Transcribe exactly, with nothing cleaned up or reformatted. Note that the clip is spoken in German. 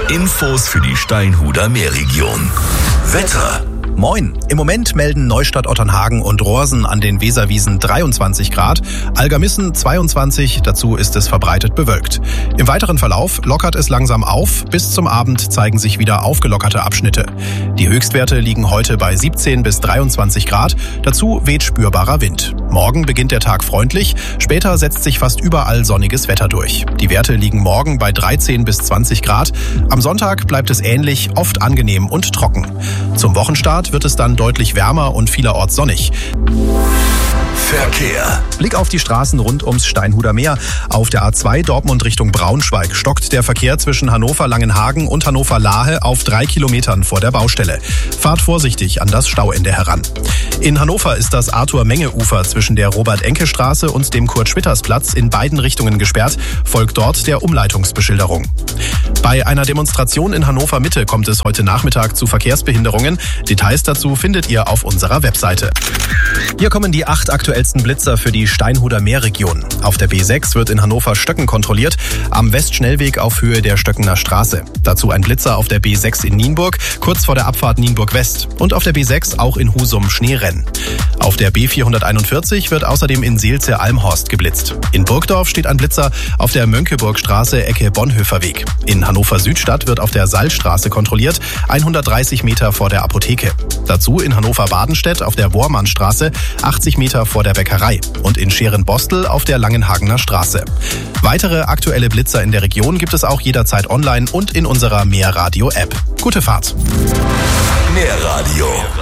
Infos für die Steinhuder Meerregion. Wetter. Moin. Im Moment melden Neustadt, Otternhagen und Rohrsen an den Weserwiesen dreiundzwanzig Grad, Algermissen zweiundzwanzig, dazu ist es verbreitet bewölkt. Im weiteren Verlauf lockert es langsam auf, bis zum Abend zeigen sich wieder aufgelockerte Abschnitte. Die Höchstwerte liegen heute bei siebzehn bis dreiundzwanzig Grad, dazu weht spürbarer Wind. Morgen beginnt der Tag freundlich, später setzt sich fast überall sonniges Wetter durch. Die Werte liegen morgen bei dreizehn bis zwanzig Grad, am Sonntag bleibt es ähnlich, oft angenehm und trocken. Zum Wochenstart wird es dann deutlich wärmer und vielerorts sonnig. Verkehr. Blick auf die Straßen rund ums Steinhuder Meer. Auf der A zwei Dortmund Richtung Braunschweig stockt der Verkehr zwischen Hannover-Langenhagen und Hannover-Lahe auf drei Kilometern vor der Baustelle. Fahrt vorsichtig an das Stauende heran. In Hannover ist das Arthur-Menge-Ufer zwischen der Robert-Enke-Straße und dem Kurt-Schwitters-Platz in beiden Richtungen gesperrt, folgt dort der Umleitungsbeschilderung. Bei einer Demonstration in Hannover-Mitte kommt es heute Nachmittag zu Verkehrsbehinderungen. Details dazu findet ihr auf unserer Webseite. Hier kommen die acht aktuellsten Blitzer für die Steinhuder Meerregion. Auf der B sechs wird in Hannover-Stöcken kontrolliert, am Westschnellweg auf Höhe der Stöckener Straße. Dazu ein Blitzer auf der B sechs in Nienburg, kurz vor der Abfahrt Nienburg West. Und auf der B sechs auch in Husum Schneerennen. Auf der B vierhunderteinundvierzig wird außerdem in Seelze-Almhorst geblitzt. In Burgdorf steht ein Blitzer auf der Mönckeburgstraße Ecke Bonhoeffer-Weg. In Hannover-Südstadt wird auf der Salzstraße kontrolliert, hundertdreißig Meter vor der Apotheke. Dazu in Hannover-Badenstedt auf der Wormannstraße, achtzig Meter vor der Bäckerei. Und in Scherenbostel auf der Langenhagener Straße. Weitere aktuelle Blitzer in der Region gibt es auch jederzeit online und in unserer Meerradio-App. Gute Fahrt! Meerradio.